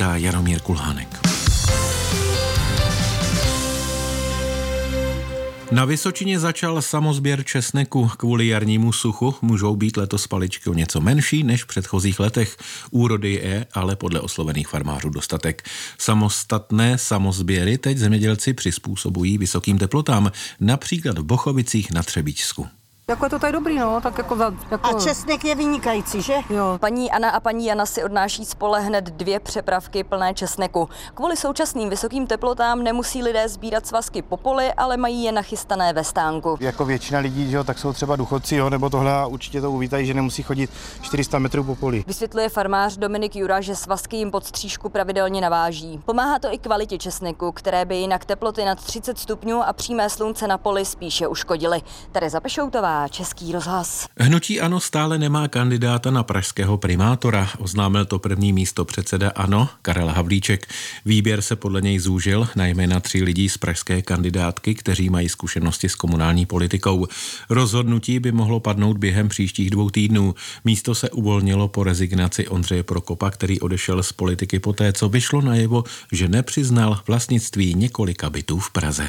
říká Jaromír Kulhánek. Na Vysočině začal samosběr česneku. Kvůli jarnímu suchu můžou být letos paličky o něco menší než v předchozích letech. Úrody je ale podle oslovených farmářů dostatek. Samostatné samosběry teď zemědělci přizpůsobují vysokým teplotám, například v Bochovicích na Třebíčsku. Jako to je dobrý, no, tak jako... A česnek je vynikající, že? Jo. Paní Anna a paní Jana si odnáší spole hned 2 přepravky plné česneku. Kvůli současným vysokým teplotám nemusí lidé sbírat svazky po poli, ale mají je nachystané ve stánku. Jako většina lidí, že jo, tak jsou třeba důchodci, jo, nebo tohle a určitě to uvítají, že nemusí chodit 400 metrů po poli. Vysvětluje farmář Dominik Jura, že svazky jim pod střížku pravidelně naváží. Pomáhá to i kvalitě česneku, které by jinak teploty nad 30 stupňů a přímé slunce na poli spíše uškodily. Tereza Pešoutová, Český rozhlas. Hnutí ANO stále nemá kandidáta na pražského primátora, oznámil to první místopředseda ANO Karel Havlíček. Výběr se podle něj zúžil na jména 3 lidí z pražské kandidátky, kteří mají zkušenosti s komunální politikou. Rozhodnutí by mohlo padnout během příštích 2 týdnů. Místo se uvolnilo po rezignaci Ondřeje Prokopa, který odešel z politiky poté, co vyšlo najevo, že nepřiznal vlastnictví několika bytů v Praze.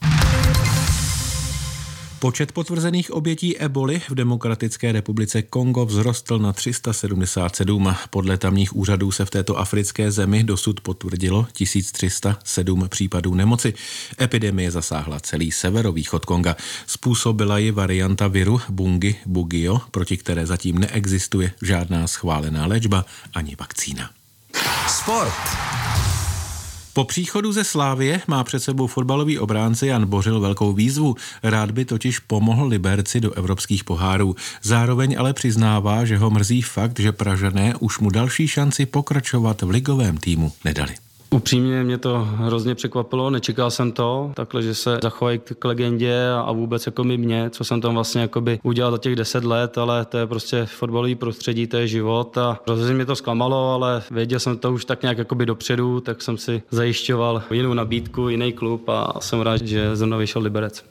Počet potvrzených obětí eboli v Demokratické republice Kongo vzrostl na 377. Podle tamních úřadů se v této africké zemi dosud potvrdilo 1307 případů nemoci. Epidemie zasáhla celý severovýchod Konga. Způsobila ji varianta viru Bungi-Bugio, proti které zatím neexistuje žádná schválená léčba ani vakcína. Sport. Po příchodu ze Slavie má před sebou fotbalový obránce Jan Bořil velkou výzvu. Rád by totiž pomohl Liberci do evropských pohárů. Zároveň ale přiznává, že ho mrzí fakt, že Pražané už mu další šanci pokračovat v ligovém týmu nedali. Upřímně mě to hrozně překvapilo, nečekal jsem to, takhle, že se zachovají k legendě a vůbec jako mě, co jsem tam vlastně jakoby udělal za těch 10 let, ale to je prostě fotbalový prostředí, to je život a hrozně mě to zklamalo, ale věděl jsem to už tak nějak jakoby dopředu, tak jsem si zajišťoval jinou nabídku, jiný klub a jsem rád, že ze mnou vyšel Liberec.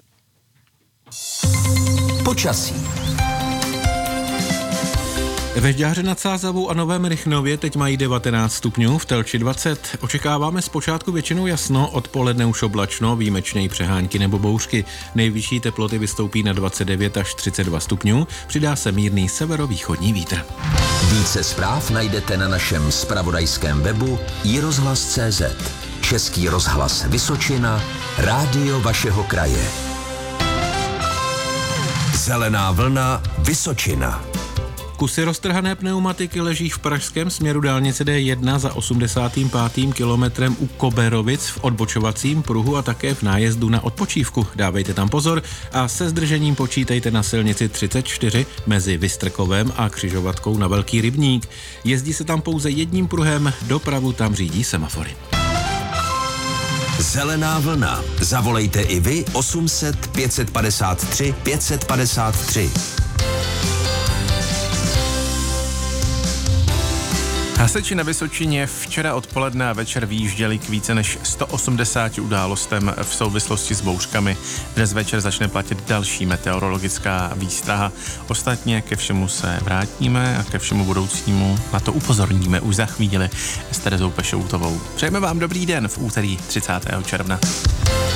Počasí. Ve Žďáře nad Sázavou a Novém Rychnově teď mají 19 stupňů, v Telči 20. Očekáváme zpočátku většinou jasno, odpoledne už oblačno, výjimečně přehánky nebo bouřky. Nejvyšší teploty vystoupí na 29 až 32 stupňů, přidá se mírný severovýchodní vítr. Více zpráv najdete na našem zpravodajském webu iRozhlas.cz. Český rozhlas Vysočina, rádio vašeho kraje. Zelená vlna Vysočina. Kusy roztrhané pneumatiky leží v pražském směru dálnice D1 za 85. kilometrem u Koberovic v odbočovacím pruhu a také v nájezdu na odpočívku. Dávejte tam pozor a se zdržením počítejte na silnici 34 mezi Vystrkovem a křižovatkou na Velký Rybník. Jezdí se tam pouze jedním pruhem, dopravu tam řídí semafory. Zelená vlna. Zavolejte i vy 800 553 553. Hasiči na Vysočině včera odpoledne a večer vyjížděli k více než 180 událostem v souvislosti s bouřkami. Dnes večer začne platit další meteorologická výstraha. Ostatně ke všemu se vrátíme a ke všemu budoucímu na to upozorníme už za chvíli s Terezou Pešoutovou. Přejeme vám dobrý den v úterý 30. června.